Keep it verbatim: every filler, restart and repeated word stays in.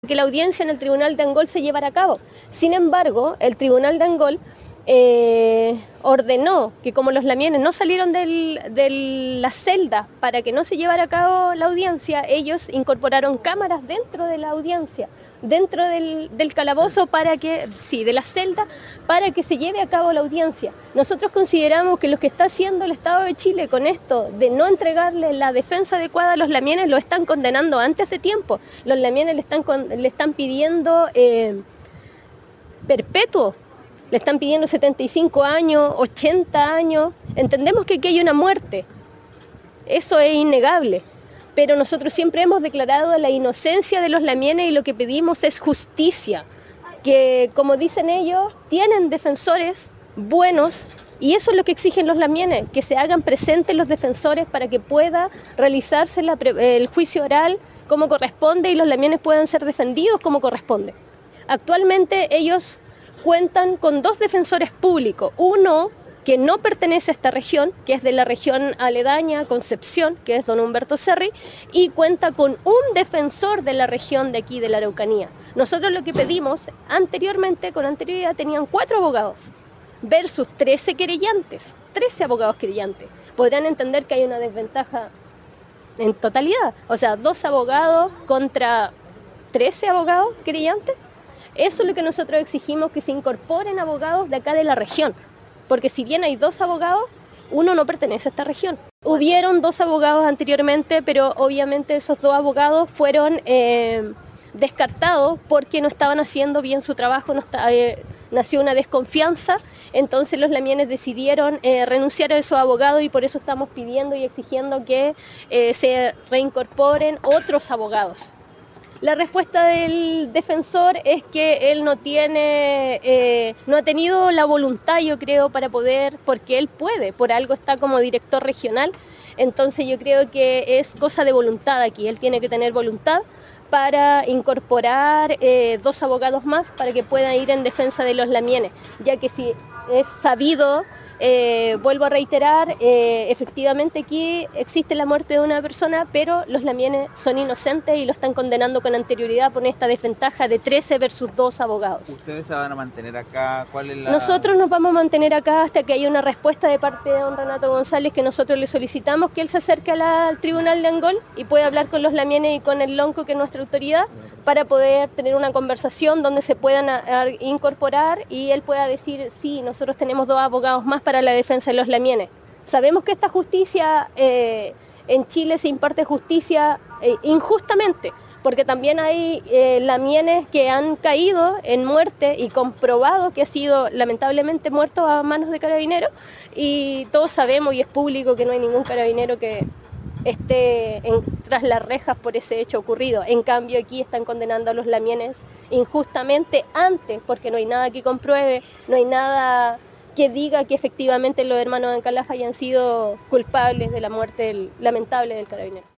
que la audiencia en el Tribunal de Angol se llevara a cabo. Sin embargo, el Tribunal de Angol eh, ordenó que como los lamienes no salieron del, de la celda para que no se llevara a cabo la audiencia, ellos incorporaron cámaras dentro de la audiencia, dentro del, del calabozo para que, sí, de la celda, para que se lleve a cabo la audiencia. Nosotros consideramos que lo que está haciendo el Estado de Chile con esto de no entregarle la defensa adecuada a los lamienes lo están condenando antes de tiempo. Los lamienes le están, le están pidiendo eh, perpetuo, le están pidiendo setenta y cinco años, ochenta años. Entendemos que aquí hay una muerte, eso es innegable. Pero nosotros siempre hemos declarado la inocencia de los lamienes y lo que pedimos es justicia, que como dicen ellos, tienen defensores buenos y eso es lo que exigen los lamienes, que se hagan presentes los defensores para que pueda realizarse la, el juicio oral como corresponde y los lamienes puedan ser defendidos como corresponde. Actualmente ellos cuentan con dos defensores públicos, uno que no pertenece a esta región, que es de la región aledaña, Concepción, que es don Humberto Serri, y cuenta con un defensor de la región de aquí, de la Araucanía. Nosotros lo que pedimos, anteriormente, con anterioridad, tenían cuatro abogados, versus trece querellantes, trece abogados querellantes. Podrán entender que hay una desventaja en totalidad, o sea, dos abogados contra trece abogados querellantes. Eso es lo que nosotros exigimos, que se incorporen abogados de acá de la región. Porque si bien hay dos abogados, uno no pertenece a esta región. Hubieron dos abogados anteriormente, pero obviamente esos dos abogados fueron eh, descartados porque no estaban haciendo bien su trabajo, no está, eh, nació una desconfianza, entonces los lamienes decidieron eh, renunciar a esos abogados y por eso estamos pidiendo y exigiendo que eh, se reincorporen otros abogados. La respuesta del defensor es que él no tiene, eh, no ha tenido la voluntad, yo creo, para poder, porque él puede, por algo está como director regional, entonces yo creo que es cosa de voluntad aquí, él tiene que tener voluntad para incorporar eh, dos abogados más para que puedan ir en defensa de los lamienes, ya que si es sabido, eh, vuelvo a reiterar, eh, efectivamente aquí existe la muerte de una persona, pero los lamienes son inocentes y lo están condenando con anterioridad por esta desventaja de trece versus dos abogados. ¿Ustedes se van a mantener acá? ¿Cuál es la...? Nosotros nos vamos a mantener acá hasta que haya una respuesta de parte de don Renato González, que nosotros le solicitamos que él se acerque a la, al Tribunal de Angol y pueda hablar con los lamienes y con el Lonco, que es nuestra autoridad, para poder tener una conversación donde se puedan a, a incorporar y él pueda decir, sí, nosotros tenemos dos abogados más para la defensa de los lamienes. Sabemos que esta justicia, eh, en Chile se imparte justicia eh, injustamente, porque también hay eh, lamienes que han caído en muerte y comprobado que ha sido lamentablemente muerto a manos de carabineros y todos sabemos y es público que no hay ningún carabinero que esté en, tras las rejas por ese hecho ocurrido. En cambio aquí están condenando a los lamienes injustamente antes, porque no hay nada que compruebe, no hay nada que diga que efectivamente los hermanos de Calaf hayan sido culpables de la muerte del, lamentable del carabinero.